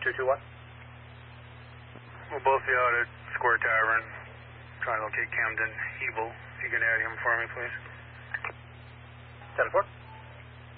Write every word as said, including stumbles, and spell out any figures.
two two one. We'll both be out at Square Tavern, trying to locate Camden Hebel. If you can add him for me, please. ten four.